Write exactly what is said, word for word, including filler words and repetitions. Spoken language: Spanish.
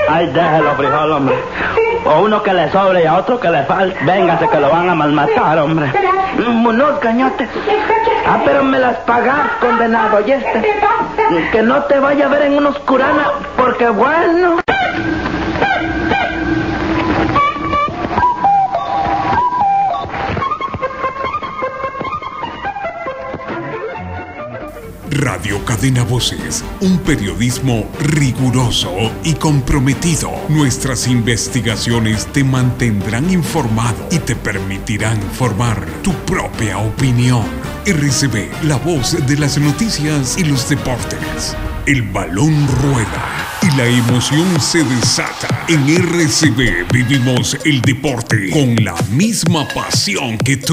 Ay, déjelo, frijol, hombre. O uno que le sobre y a otro que le falte. Véngase que lo van a malmatar, hombre. No, cañote. Ah, pero me las pagas, condenado, ¿y este? Que no te vaya a ver en unos curanas, porque bueno... Radio Cadena Voces, un periodismo riguroso y comprometido. Nuestras investigaciones te mantendrán informado y te permitirán formar tu propia opinión. R C B, la voz de las noticias y los deportes. El balón rueda y la emoción se desata. En R C B vivimos el deporte con la misma pasión que tú.